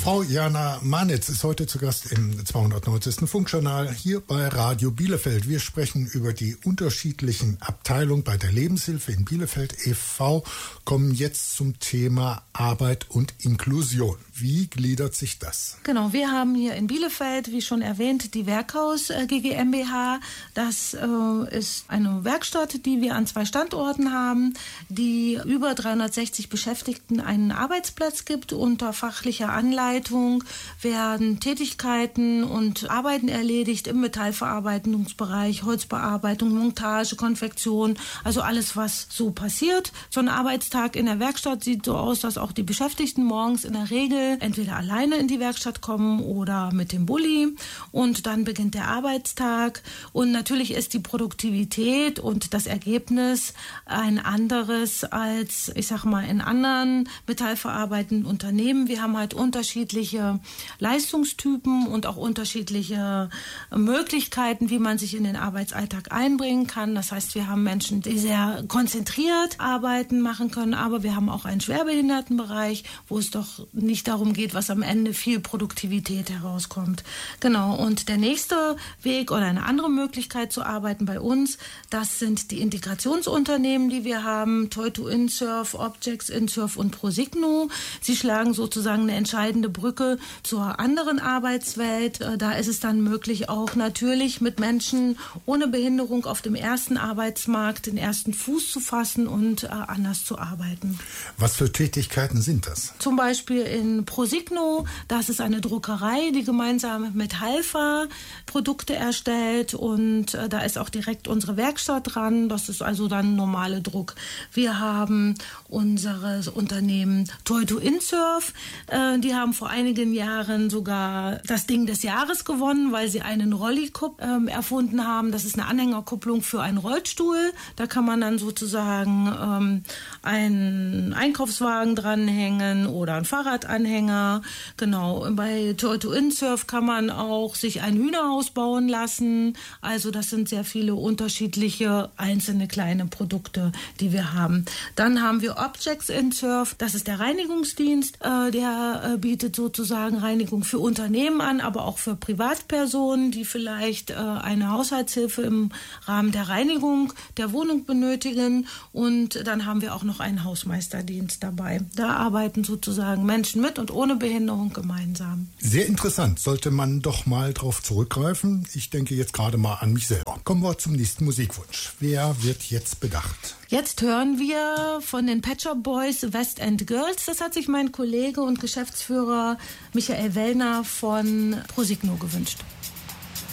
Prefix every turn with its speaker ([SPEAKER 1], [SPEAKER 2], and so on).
[SPEAKER 1] Frau Jana Manitz ist heute zu Gast im 290. Funkjournal hier bei Radio Bielefeld. Wir sprechen über die unterschiedlichen Abteilungen bei der Lebenshilfe in Bielefeld e.V., kommen jetzt zum Thema Arbeit und Inklusion. Wie gliedert sich das?
[SPEAKER 2] Genau, wir haben hier in Bielefeld, wie schon erwähnt, die Werkhaus GmbH. Das ist eine Werkstatt, die wir an 2 Standorten haben, die über 360 Beschäftigten einen Arbeitsplatz gibt. Unter fachlicher Anleitung werden Tätigkeiten und Arbeiten erledigt im Metallverarbeitungsbereich, Holzbearbeitung, Montage, Konfektion, also alles, was so passiert. So ein Arbeitstag in der Werkstatt sieht so aus, dass auch die Beschäftigten morgens in der Regel entweder alleine in die Werkstatt kommen oder mit dem Bulli, und dann beginnt der Arbeitstag, und natürlich ist die Produktivität und das Ergebnis ein anderes als, ich sag mal, in anderen metallverarbeitenden Unternehmen. Wir haben halt unterschiedliche Leistungstypen und auch unterschiedliche Möglichkeiten, wie man sich in den Arbeitsalltag einbringen kann. Das heißt, wir haben Menschen, die sehr konzentriert Arbeiten machen können, aber wir haben auch einen Schwerbehindertenbereich, wo es doch nicht darum geht, was am Ende viel Produktivität herauskommt. Genau, und der nächste Weg oder eine andere Möglichkeit zu arbeiten bei uns, das sind die Integrationsunternehmen, die wir haben, Toy2Insurf, Objects-Insurf und Prosigno. Sie schlagen sozusagen eine entscheidende Brücke zur anderen Arbeitswelt. Da ist es dann möglich, auch natürlich mit Menschen ohne Behinderung auf dem ersten Arbeitsmarkt den ersten Fuß zu fassen und anders zu arbeiten.
[SPEAKER 1] Was für Tätigkeiten sind das?
[SPEAKER 2] Zum Beispiel in Prosigno, das ist eine Druckerei, die gemeinsam mit Halfa Produkte erstellt, und da ist auch direkt unsere Werkstatt dran. Das ist also dann normale Druck. Wir haben unsere Unternehmen Toy2Insurf, die haben vor einigen Jahren sogar das Ding des Jahres gewonnen, weil sie einen Rolli-Cup erfunden haben. Das ist eine Anhängerkupplung für einen Rollstuhl. Da kann man dann sozusagen einen Einkaufswagen dranhängen oder einen Fahrradanhänger. Genau, bei Toy2Insurf kann man auch sich ein Hühnerhaus bauen lassen. Also das sind sehr viele unterschiedliche einzelne kleine Produkte, die wir haben. Dann haben wir Objects-Insurf. Das ist der Reinigungsdienst. Der bietet sozusagen Reinigung für Unternehmen an, aber auch für Privatpersonen, die vielleicht eine Haushaltshilfe im Rahmen der Reinigung der Wohnung benötigen. Und dann haben wir auch noch einen Hausmeisterdienst dabei. Da arbeiten sozusagen Menschen mit und ohne Behinderung gemeinsam.
[SPEAKER 1] Sehr interessant. Sollte man doch mal drauf zurückgreifen. Ich denke jetzt gerade mal an mich selber. Kommen wir zum nächsten Musikwunsch. Wer wird jetzt bedacht?
[SPEAKER 2] Jetzt hören wir von den Pet Shop Boys West End Girls. Das hat sich mein Kollege und Geschäftsführer Michael Wellner von Prosigno gewünscht.